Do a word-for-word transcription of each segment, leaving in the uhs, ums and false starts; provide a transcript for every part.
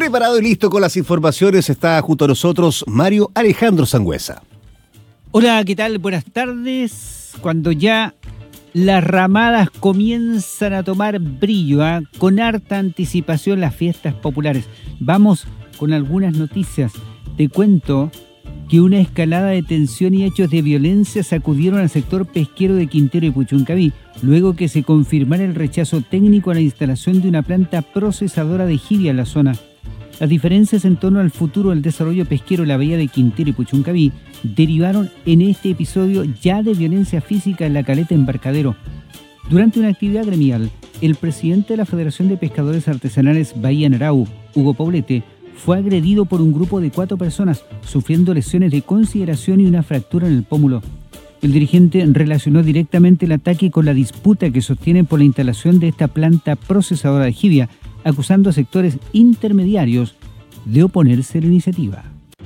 Preparado y listo con las informaciones, está junto a nosotros Mario Alejandro Sangüesa. Hola, ¿qué tal? Buenas tardes. Cuando ya las ramadas comienzan a tomar brillo, ¿eh? Con harta anticipación las fiestas populares. Vamos con algunas noticias. Te cuento que una escalada de tensión y hechos de violencia sacudieron al sector pesquero de Quintero y Puchuncaví, luego que se confirmara el rechazo técnico a la instalación de una planta procesadora de jibia en la zona. Las diferencias en torno al futuro del desarrollo pesquero en la bahía de Quintero y Puchuncaví derivaron en este episodio ya de violencia física en la caleta Embarcadero. Durante una actividad gremial, el presidente de la Federación de Pescadores Artesanales Bahía Narau, Hugo Poblete, fue agredido por un grupo de cuatro personas, sufriendo lesiones de consideración y una fractura en el pómulo. El dirigente relacionó directamente el ataque con la disputa que sostienen por la instalación de esta planta procesadora de jibia, acusando a sectores intermediarios de oponerse a la iniciativa.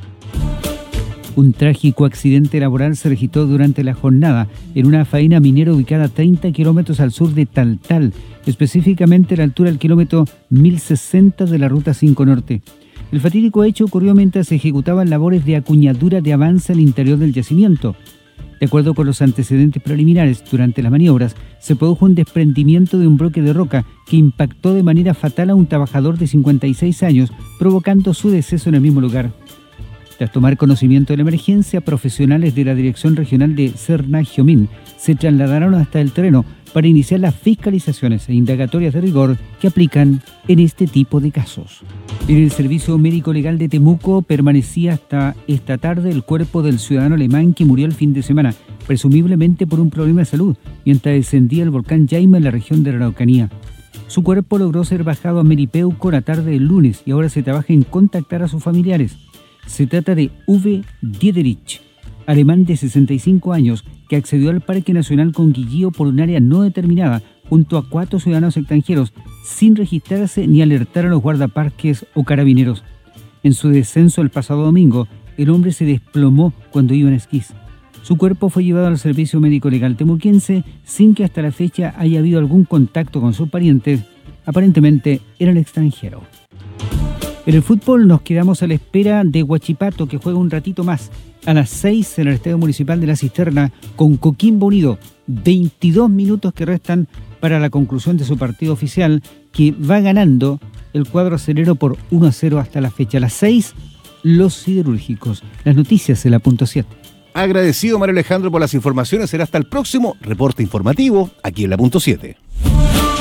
Un trágico accidente laboral se registró durante la jornada en una faena minera ubicada a treinta kilómetros al sur de Taltal, específicamente a la altura del kilómetro mil sesenta de la Ruta cinco Norte. El fatídico hecho ocurrió mientras se ejecutaban labores de acuñadura de avance al interior del yacimiento. De acuerdo con los antecedentes preliminares, durante las maniobras se produjo un desprendimiento de un bloque de roca que impactó de manera fatal a un trabajador de cincuenta y seis años, provocando su deceso en el mismo lugar. Tras tomar conocimiento de la emergencia, profesionales de la Dirección Regional de Serna-Giomín se trasladaron hasta el terreno para iniciar las fiscalizaciones e indagatorias de rigor que aplican en este tipo de casos. En el Servicio Médico Legal de Temuco permanecía hasta esta tarde el cuerpo del ciudadano alemán que murió el fin de semana, presumiblemente por un problema de salud, mientras descendía el volcán Yaima en la región de la Araucanía. Su cuerpo logró ser bajado a Meripeuco la tarde del lunes y ahora se trabaja en contactar a sus familiares. Se trata de Uwe Diederich, alemán de sesenta y cinco años, que accedió al Parque Nacional Conquillío por un área no determinada, junto a cuatro ciudadanos extranjeros, sin registrarse ni alertar a los guardaparques o carabineros. En su descenso el pasado domingo, el hombre se desplomó cuando iba en esquís. Su cuerpo fue llevado al Servicio Médico Legal temuquense sin que hasta la fecha haya habido algún contacto con sus parientes, aparentemente en el extranjero. En el fútbol nos quedamos a la espera de Huachipato, que juega un ratito más, a las seis en el Estadio Municipal de La Cisterna, con Coquimbo Unido. veintidós minutos que restan para la conclusión de su partido oficial, que va ganando el cuadro acelero por uno a cero hasta la fecha. A las seis, los siderúrgicos. Las noticias en la punto siete. Agradecido, Mario Alejandro, por las informaciones. Será hasta el próximo reporte informativo aquí en la punto siete.